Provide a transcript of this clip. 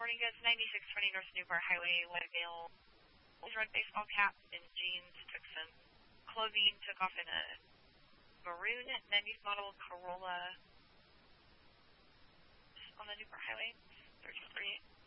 Morning, guys. 9620 North Newport Highway. White male. Red baseball cap and jeans. Took some clothing. Took off in a maroon 90s model Corolla on the Newport Highway. 33.